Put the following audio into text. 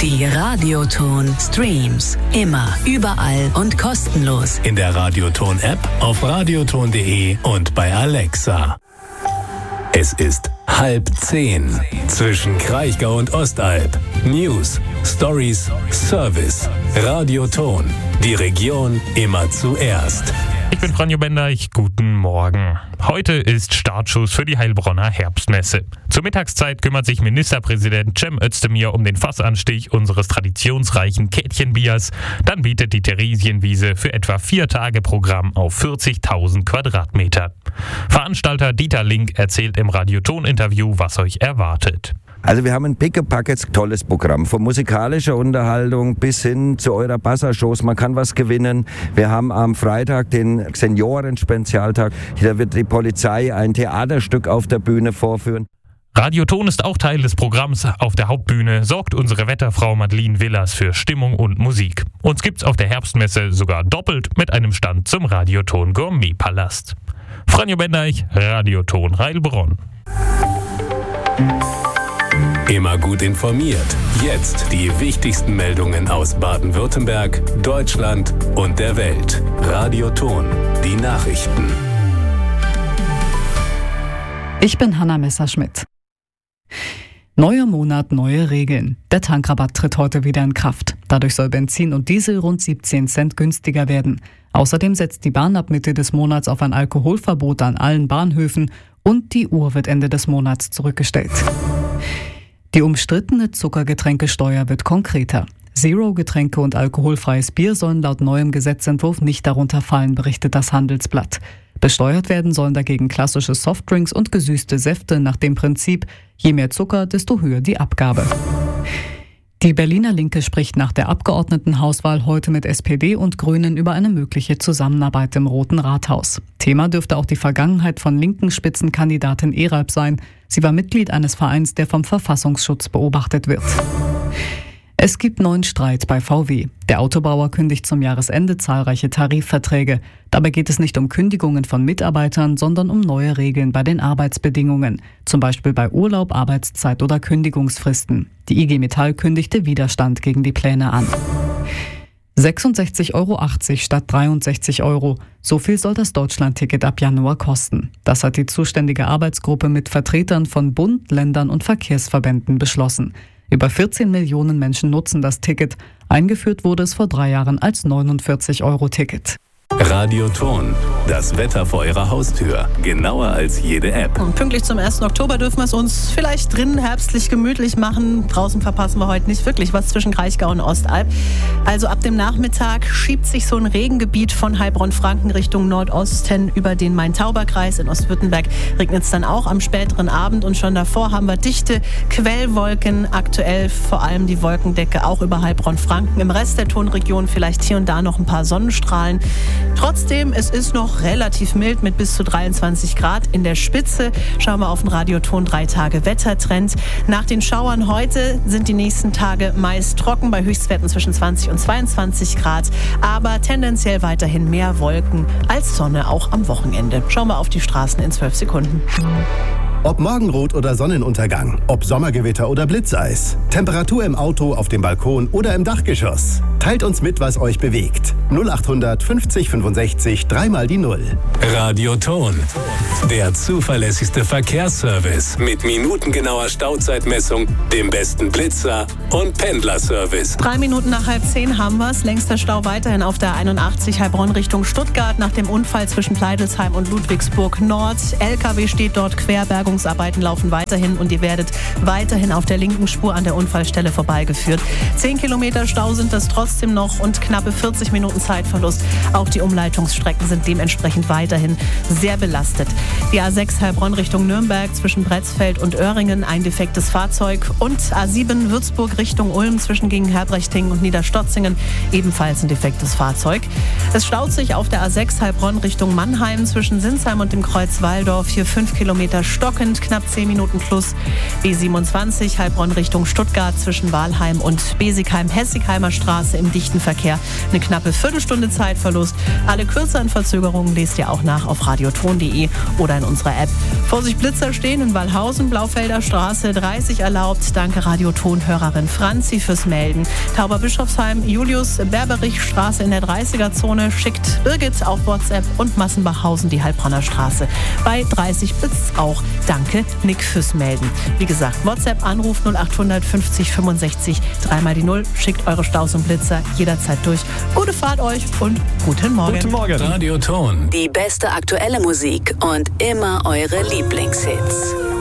Die Radioton Streams. Immer, überall und kostenlos. In der Radioton-App, auf radioton.de und bei Alexa. Es ist 9:30. Zwischen Kraichgau und Ostalb. News, Stories, Service. Radioton. Die Region immer zuerst. Ich bin Franjo Bendeich, guten Morgen. Heute ist Startschuss für die Heilbronner Herbstmesse. Zur Mittagszeit kümmert sich Ministerpräsident Cem Özdemir um den Fassanstich unseres traditionsreichen Kätchenbiers. Dann bietet die Theresienwiese für etwa 4 Tage Programm auf 40.000 Quadratmeter. Veranstalter Dieter Link erzählt im Radioton-Interview, was euch erwartet. Also wir haben ein pickepacketes tolles Programm, von musikalischer Unterhaltung bis hin zu eurer Bassa-Shows. Man kann was gewinnen. Wir haben am Freitag den Senioren-Spezialtag. Da wird die Polizei ein Theaterstück auf der Bühne vorführen. Radioton ist auch Teil des Programms. Auf der Hauptbühne sorgt unsere Wetterfrau Madeleine Willers für Stimmung und Musik. Uns gibt's auf der Herbstmesse sogar doppelt mit einem Stand zum Radioton Gourmet-Palast. Franjo Bendeich, Radioton Heilbronn. Immer gut informiert. Jetzt die wichtigsten Meldungen aus Baden-Württemberg, Deutschland und der Welt. Radioton, die Nachrichten. Ich bin Hanna Messerschmidt. Neuer Monat, neue Regeln. Der Tankrabatt tritt heute wieder in Kraft. Dadurch soll Benzin und Diesel rund 17 Cent günstiger werden. Außerdem setzt die Bahn ab Mitte des Monats auf ein Alkoholverbot an allen Bahnhöfen und die Uhr wird Ende des Monats zurückgestellt. Die umstrittene Zuckergetränkesteuer wird konkreter. Zero-Getränke und alkoholfreies Bier sollen laut neuem Gesetzentwurf nicht darunter fallen, berichtet das Handelsblatt. Besteuert werden sollen dagegen klassische Softdrinks und gesüßte Säfte nach dem Prinzip, je mehr Zucker, desto höher die Abgabe. Die Berliner Linke spricht nach der Abgeordnetenhauswahl heute mit SPD und Grünen über eine mögliche Zusammenarbeit im Roten Rathaus. Thema dürfte auch die Vergangenheit von linken Spitzenkandidatin Eralp sein. Sie war Mitglied eines Vereins, der vom Verfassungsschutz beobachtet wird. Es gibt neuen Streit bei VW. Der Autobauer kündigt zum Jahresende zahlreiche Tarifverträge. Dabei geht es nicht um Kündigungen von Mitarbeitern, sondern um neue Regeln bei den Arbeitsbedingungen. Zum Beispiel bei Urlaub, Arbeitszeit oder Kündigungsfristen. Die IG Metall kündigte Widerstand gegen die Pläne an. 66,80 € statt 63 €. So viel soll das Deutschlandticket ab Januar kosten. Das hat die zuständige Arbeitsgruppe mit Vertretern von Bund, Ländern und Verkehrsverbänden beschlossen. Über 14 Millionen Menschen nutzen das Ticket. Eingeführt wurde es vor 3 Jahren als 49-Euro-Ticket. Radioton, das Wetter vor Ihrer Haustür. Genauer als jede App. Und pünktlich zum 1. Oktober dürfen wir es uns vielleicht drinnen herbstlich gemütlich machen. Draußen verpassen wir heute nicht wirklich was zwischen Kraichgau und Ostalb. Also ab dem Nachmittag schiebt sich so ein Regengebiet von Heilbronn-Franken Richtung Nordosten über den Main-Tauber-Kreis. In Ostwürttemberg regnet es dann auch am späteren Abend. Und schon davor haben wir dichte Quellwolken. Aktuell vor allem die Wolkendecke auch über Heilbronn-Franken. Im Rest der Tonregion vielleicht hier und da noch ein paar Sonnenstrahlen. Trotzdem, es ist noch relativ mild mit bis zu 23 Grad. In der Spitze schauen wir auf den Radioton 3 Tage Wettertrend. Nach den Schauern heute sind die nächsten Tage meist trocken bei Höchstwerten zwischen 20 und 22 Grad. Aber tendenziell weiterhin mehr Wolken als Sonne auch am Wochenende. Schauen wir auf die Straßen in 12 Sekunden. Ob Morgenrot oder Sonnenuntergang, ob Sommergewitter oder Blitzeis, Temperatur im Auto, auf dem Balkon oder im Dachgeschoss. Teilt uns mit, was euch bewegt. 0800 50 65 3 mal die 0. Radioton, der zuverlässigste Verkehrsservice mit minutengenauer Stauzeitmessung, dem besten Blitzer und Pendlerservice. 3 Minuten nach 9:30 haben wir es. Längster Stau weiterhin auf der 81 Heilbronn Richtung Stuttgart nach dem Unfall zwischen Pleidelsheim und Ludwigsburg Nord. LKW steht dort quer, Bergungsarbeiten laufen weiterhin und ihr werdet weiterhin auf der linken Spur an der Unfallstelle vorbeigeführt. 10 Kilometer Stau sind das trotzdem noch und knappe 40 Minuten Zeitverlust. Auch die Umleitungsstrecken sind dementsprechend weiterhin sehr belastet. Die A6 Heilbronn Richtung Nürnberg zwischen Bretzfeld und Öhringen ein defektes Fahrzeug und A7 Würzburg Richtung Ulm zwischen Gegenherbrechting und Niederstotzingen ebenfalls ein defektes Fahrzeug. Es staut sich auf der A6 Heilbronn Richtung Mannheim zwischen Sinsheim und dem Kreuz Walldorf. Hier 5 Kilometer Stocken. Rückwind knapp 10 Minuten plus. B27 Heilbronn Richtung Stuttgart zwischen Walheim und Besigheim-Hessigheimer Straße im dichten Verkehr. Eine knappe Viertelstunde Zeitverlust. Alle kürzeren Verzögerungen lest ihr auch nach auf radioton.de oder in unserer App. Vorsicht, Blitzer stehen in Wallhausen, Blaufelder Straße 30 erlaubt. Danke Radioton-Hörerin Franzi fürs Melden. Tauberbischofsheim, Julius Berberich Straße in der 30er-Zone schickt Birgit auf WhatsApp und Massenbachhausen die Heilbronner Straße. Bei 30 blitzt auch. Danke Nick fürs Melden. Wie gesagt, WhatsApp Anruf 0800 50 65 3 die 0. Schickt eure Staus und Blitzer jederzeit durch. Gute Fahrt euch und guten Morgen. Guten Morgen. Radioton. Die beste aktuelle Musik und immer eure Lieblingshits.